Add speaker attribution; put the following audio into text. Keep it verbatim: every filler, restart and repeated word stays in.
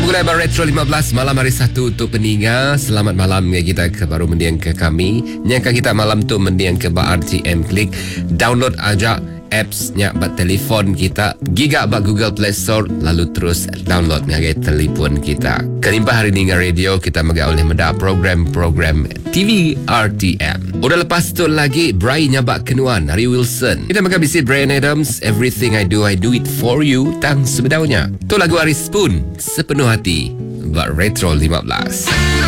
Speaker 1: Lagu Lebar Retro lima belas malam hari Sabtu untuk pendengar. Selamat malam ya kita ke baru mendiang ke kami. Nyangka kita malam tu mendiang ke R T M Klik. Download aja apps-nya buat telefon kita. Giga buat Google Play Store lalu terus download ngagai telefon kita. Kelimpah hari ni radio kita megak oleh meda program-program T V R T M. Udah lepas tu lagi Bray nyabak kenuan Harry Wilson. Kita megak bisi Bryan Adams, Everything I Do I Do It For You tang sebedaunya. Tu lagu Aris Spoon Sepenuh Hati buat Retro lima belas.